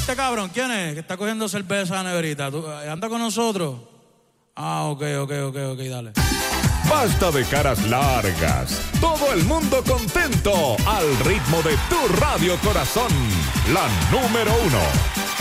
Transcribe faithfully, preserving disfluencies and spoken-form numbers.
este cabrón, ¿quién es? Que está cogiendo cerveza a la neverita. ¿Tú, ¿Anda con nosotros? Ah, ok, ok, ok, ok, dale. Basta de caras largas. Todo el mundo contento al ritmo de tu radio corazón. La número uno.